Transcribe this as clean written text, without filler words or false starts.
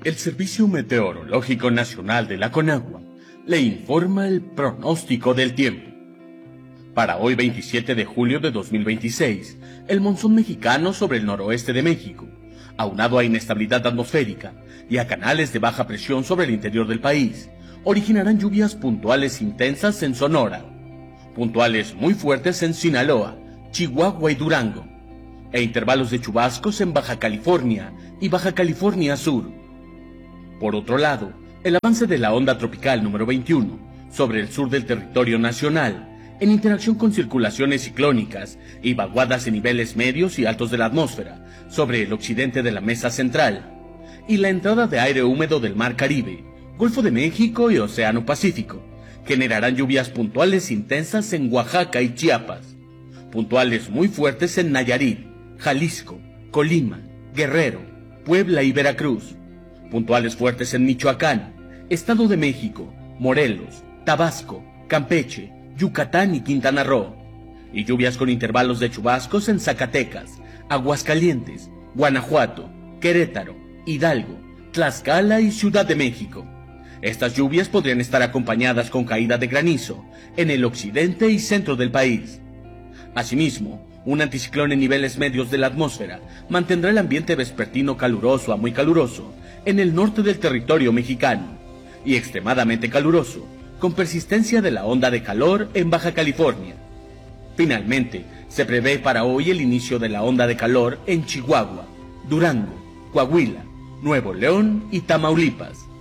El Servicio Meteorológico Nacional de la Conagua le informa el pronóstico del tiempo. Para hoy 27 de julio de 2026, el monzón mexicano sobre el noroeste de México, aunado a inestabilidad atmosférica y a canales de baja presión sobre el interior del país, originarán lluvias puntuales intensas en Sonora, puntuales muy fuertes en Sinaloa, Chihuahua y Durango, e intervalos de chubascos en Baja California y Baja California Sur. Por otro lado, el avance de la onda tropical número 21 sobre el sur del territorio nacional, en interacción con circulaciones ciclónicas y vaguadas en niveles medios y altos de la atmósfera sobre el occidente de la mesa central, y la entrada de aire húmedo del Mar Caribe, Golfo de México y Océano Pacífico, generarán lluvias puntuales intensas en Oaxaca y Chiapas, puntuales muy fuertes en Nayarit, Jalisco, Colima, Guerrero, Puebla y Veracruz, puntuales fuertes en Michoacán, Estado de México, Morelos, Tabasco, Campeche, Yucatán y Quintana Roo, y lluvias con intervalos de chubascos en Zacatecas, Aguascalientes, Guanajuato, Querétaro, Hidalgo, Tlaxcala y Ciudad de México. Estas lluvias podrían estar acompañadas con caída de granizo en el occidente y centro del país. Asimismo, un anticiclón en niveles medios de la atmósfera mantendrá el ambiente vespertino caluroso a muy caluroso en el norte del territorio mexicano y extremadamente caluroso, con persistencia de la onda de calor en Baja California. Finalmente, se prevé para hoy el inicio de la onda de calor en Chihuahua, Durango, Coahuila, Nuevo León y Tamaulipas.